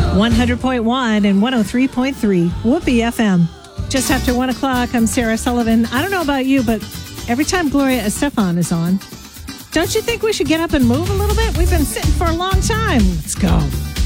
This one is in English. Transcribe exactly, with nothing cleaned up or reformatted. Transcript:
one hundred point one and one oh three point three Whoopee F M. Just after one o'clock, I'm Sarah Sullivan. I don't know about you, but every time Gloria Estefan is on, don't you think we should get up and move a little bit? We've been sitting for a long time. Let's go.